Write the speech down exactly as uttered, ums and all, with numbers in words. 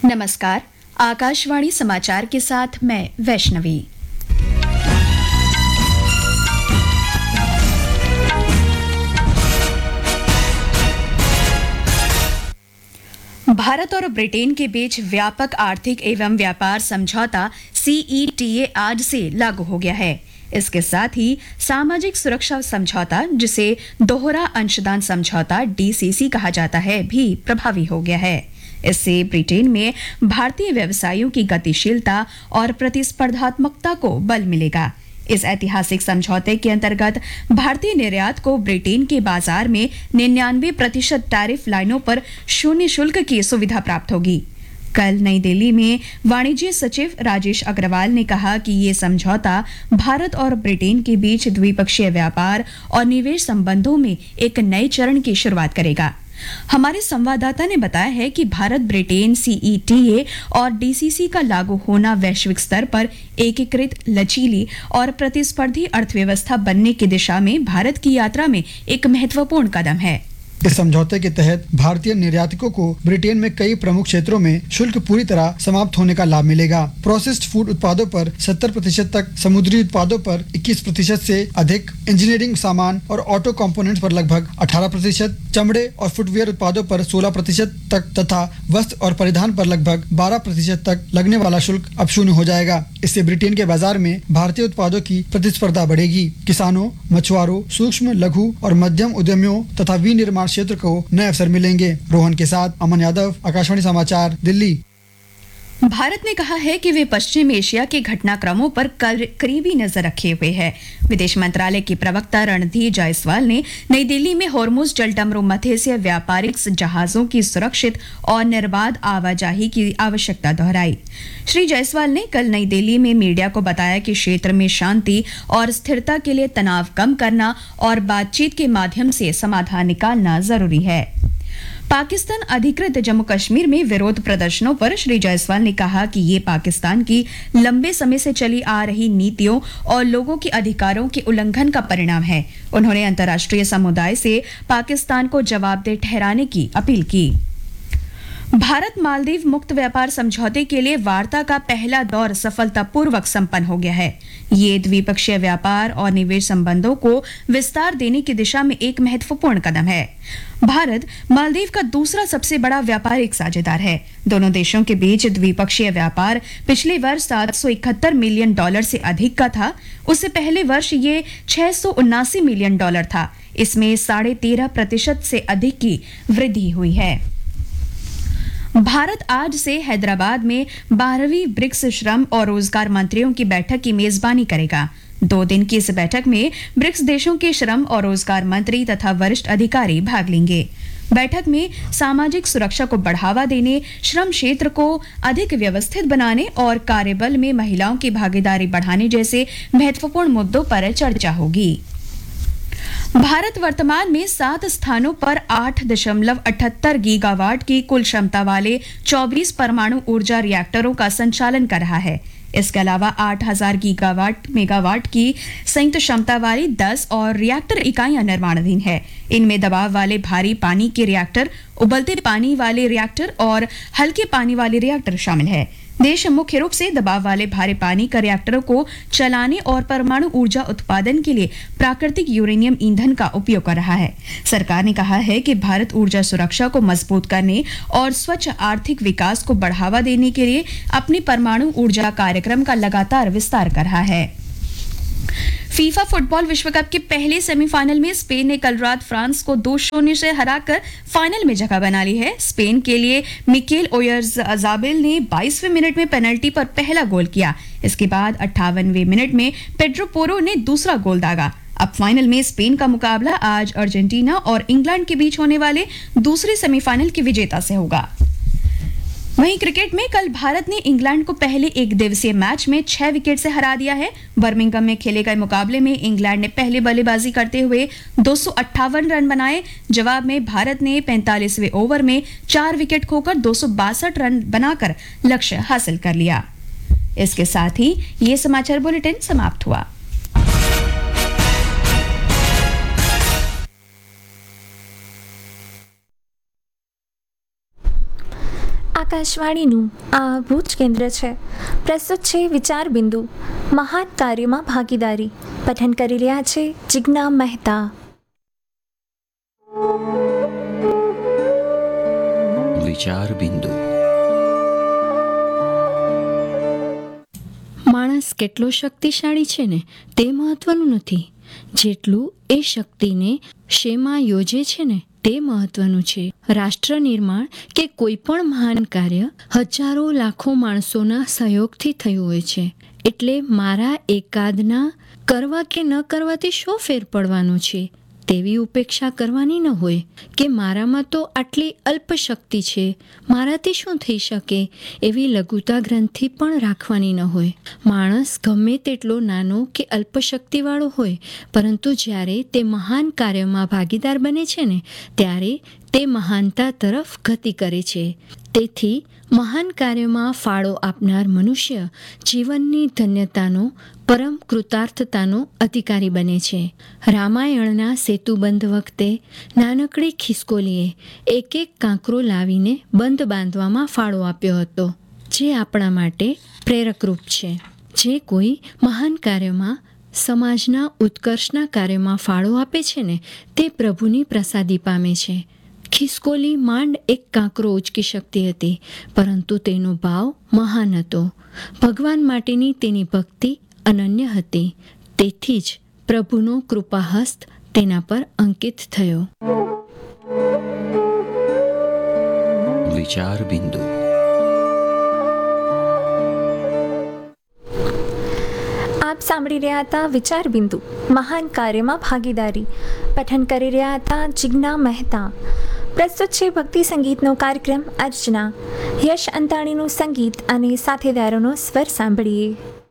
नमस्कार। आकाशवाणी समाचार के साथ मैं वैष्णवी। भारत और ब्रिटेन के बीच व्यापक आर्थिक एवं व्यापार समझौता सी ई टी ए आज से लागू हो गया है। इसके साथ ही सामाजिक सुरक्षा समझौता, जिसे दोहरा अंशदान समझौता डी सी सी कहा जाता है, भी प्रभावी हो गया है। इससे ब्रिटेन में भारतीय व्यवसायों की गतिशीलता और प्रतिस्पर्धात्मकता को बल मिलेगा। इस ऐतिहासिक समझौते के अंतर्गत भारतीय निर्यात को ब्रिटेन के बाजार में निन्यानवे प्रतिशत टैरिफ लाइनों पर शून्य शुल्क की सुविधा प्राप्त होगी। कल नई दिल्ली में वाणिज्य सचिव राजेश अग्रवाल ने कहा कि ये समझौता भारत और ब्रिटेन के बीच द्विपक्षीय व्यापार और निवेश संबंधों में एक नए चरण की शुरुआत करेगा। हमारे संवाददाता ने बताया है कि Bharat Britain C E T A और डी सी सी का लागू होना वैश्विक स्तर पर एकीकृत, लचीली और प्रतिस्पर्धी अर्थव्यवस्था बनने की दिशा में भारत की यात्रा में एक महत्वपूर्ण कदम है। इस समझौते के तहत भारतीय निर्यातकों को ब्रिटेन में कई प्रमुख क्षेत्रों में शुल्क पूरी तरह समाप्त होने का लाभ मिलेगा। प्रोसेस्ड फूड उत्पादों पर सत्तर प्रतिशत तक, समुद्री उत्पादों पर इक्कीस प्रतिशत से अधिक, इंजीनियरिंग सामान और ऑटो कंपोनेंट्स पर लगभग अठारह प्रतिशत, चमड़े और फुटवियर उत्पादों पर सोलह प्रतिशत तक तथा वस्त्र और परिधान पर लगभग बारह प्रतिशत तक लगने वाला शुल्क अब शून्य हो जाएगा। इससे ब्रिटेन के बाजार में भारतीय उत्पादों की प्रतिस्पर्धा बढ़ेगी। किसानों, मछुआरों, सूक्ष्म, लघु और मध्यम उद्यमियों तथा विनिर्माण क्षेत्र को नए अवसर मिलेंगे। रोहन के साथ अमन यादव, आकाशवाणी समाचार, दिल्ली। भारत ने कहा है कि वे पश्चिम एशिया के घटनाक्रमों पर करीबी नजर रखे हुए है। विदेश मंत्रालय के प्रवक्ता रणधीर जायसवाल ने नई दिल्ली में होर्मुज जलडमरू मध्य से व्यापारिक जहाजों की सुरक्षित और निर्बाध आवाजाही की आवश्यकता दोहराई। श्री जायसवाल ने कल नई दिल्ली में मीडिया को बताया कि क्षेत्र में शांति और स्थिरता के लिए तनाव कम करना और बातचीत के माध्यम से समाधान निकालना जरूरी है। पाकिस्तान अधिकृत जम्मू कश्मीर में विरोध प्रदर्शनों पर श्री जायसवाल ने कहा कि ये पाकिस्तान की लंबे समय से चली आ रही नीतियों और लोगों के अधिकारों के उल्लंघन का परिणाम है। उन्होंने अंतर्राष्ट्रीय समुदाय से पाकिस्तान को जवाबदेह ठहराने की अपील की। भारत मालदीव मुक्त व्यापार समझौते के लिए वार्ता का पहला दौर सफलतापूर्वक संपन्न हो गया है। ये द्विपक्षीय व्यापार और निवेश संबंधों को विस्तार देने की दिशा में एक महत्वपूर्ण कदम है। भारत मालदीव का दूसरा सबसे बड़ा व्यापारिक साझेदार है। दोनों देशों के बीच द्विपक्षीय व्यापार पिछले वर्ष सात सौ इकहत्तर मिलियन डॉलर से अधिक का था। उससे पहले वर्ष ये छह सौ उन्नासी मिलियन डॉलर था। इसमें साढ़े तेरह प्रतिशत से अधिक की वृद्धि हुई है। भारत आज से हैदराबाद में बारहवीं ब्रिक्स श्रम और रोजगार मंत्रियों की बैठक की मेजबानी करेगा। दो दिन की इस बैठक में ब्रिक्स देशों के श्रम और रोजगार मंत्री तथा वरिष्ठ अधिकारी भाग लेंगे। बैठक में सामाजिक सुरक्षा को बढ़ावा देने, श्रम क्षेत्र को अधिक व्यवस्थित बनाने और कार्यबल में महिलाओं की भागीदारी बढ़ाने जैसे महत्वपूर्ण मुद्दों पर चर्चा होगी। भारत वर्तमान में सात स्थानों पर आठ दशमलव अठहत्तर गीगावाट की कुल क्षमता वाले चौबीस परमाणु ऊर्जा रिएक्टरों का संचालन कर रहा है। इसके अलावा आठ हज़ार गीगावाट मेगावाट की संयुक्त क्षमता वाली दस और रिएक्टर इकाइयां निर्माणाधीन है। इनमें दबाव वाले भारी पानी के रिएक्टर, उबलते पानी वाले रिएक्टर और हल्के पानी वाले रिएक्टर शामिल है। देश मुख्य रूप से दबाव वाले भारी पानी का रिएक्टरों को चलाने और परमाणु ऊर्जा उत्पादन के लिए प्राकृतिक यूरेनियम ईंधन का उपयोग कर रहा है। सरकार ने कहा है कि भारत ऊर्जा सुरक्षा को मजबूत करने और स्वच्छ आर्थिक विकास को बढ़ावा देने के लिए अपने परमाणु ऊर्जा कार्यक्रम का लगातार विस्तार कर रहा है। फीफा फुटबॉल विश्व कप के पहले सेमीफाइनल में स्पेन ने कल रात फ्रांस को दो शून्य से हराकर फाइनल में जगह बना ली है। स्पेन के लिए मिकेल ओयारज़ाबाल ने बाईसवें मिनट में पेनल्टी पर पहला गोल किया। इसके बाद अट्ठावनवें मिनट में पेड्रो पोरो ने दूसरा गोल दागा। अब फाइनल में स्पेन का मुकाबला आज अर्जेंटीना और इंग्लैंड के बीच होने वाले दूसरे सेमीफाइनल के विजेता से होगा। वहीं क्रिकेट में कल भारत ने इंग्लैंड को पहले एक दिवसीय मैच में छह विकेट से हरा दिया है। बर्मिंघम में खेले गए मुकाबले में इंग्लैंड ने पहले बल्लेबाजी करते हुए दो सौ अट्ठावन रन बनाए। जवाब में भारत ने पैंतालीसवें ओवर में चार विकेट खोकर दो सौ बासठ रन बनाकर लक्ष्य हासिल कर लिया। इसके साथ ही ये समाचार बुलेटिन समाप्त हुआ। આકાશવાણીનું આ ભુજ કેન્દ્ર છે. પ્રસ્તુત છે વિચાર બિંદુ, મહાન કાર્યમાં ભાગીદારી. પઠન કરી રહ્યા છે જિજ્ઞા મહેતા. વિચાર બિંદુ. માણસ કેટલો શક્તિશાળી છે ને તે મહત્વનું નથી, જેટલું એ શક્તિને શેમાં યોજે છે ને તે મહત્વનું છે. રાષ્ટ્ર નિર્માણ કે કોઈ પણ મહાન કાર્ય હજારો લાખો માણસોના સહયોગથી થયું હોય છે. એટલે મારા એકાદના કરવા કે ન કરવાથી શો ફેર પડવાનો છે તેવી ઉપેક્ષા કરવાની ન હોય કે મારામાં તો આટલી અલ્પ શક્તિ છે, મારાથી શું થઈ શકે એવી લઘુતા ગ્રંથિ પણ રાખવાની ન હોય. માણસ ગમે તેટલો નાનો કે અલ્પ શક્તિવાળો હોય, પરંતુ જ્યારે તે મહાન કાર્યમાં ભાગીદાર બને છે ને ત્યારે તે મહાનતા તરફ ગતિ કરે છે. તેથી મહાન કાર્યમાં ફાળો આપનાર મનુષ્ય જીવનની ધન્યતાનો, પરમ કૃતાર્થતાનો અધિકારી બને છે. રામાયણના સેતુબંધ વખતે નાનકડી ખિસકોલીએ એક એક કાંકરો લાવીને બંધ બાંધવામાં ફાળો આપ્યો હતો, જે આપણા માટે પ્રેરકરૂપ છે. જે કોઈ મહાન કાર્યમાં, સમાજના ઉત્કર્ષના કાર્યમાં ફાળો આપે છે ને તે પ્રભુની પ્રસાદી પામે છે. ખિસકોલી માંડ એક કાંકરો ઉચકી શકતી હતી, પરંતુ તેનો ભાવ મહાન હતો. ભગવાન માટેની તેની ભક્તિ અનન્ય હતી. તેથી જ પ્રભુનો કૃપાહસ્ત તેના પર અંકિત થયો. વિચાર બિંદુ. આપ સાંભળી રહ્યા હતા વિચાર બિંદુ, મહાન કાર્યમાં ભાગીદારી. પઠન કરી રહ્યા હતા જિજ્ઞા મહેતા. પ્રસ્તુત છે ભક્તિ સંગીતનો કાર્યક્રમ અર્ચના. યશ અંતાણીનું સંગીત અને સાથીદારોનો સ્વર સાંભળીએ.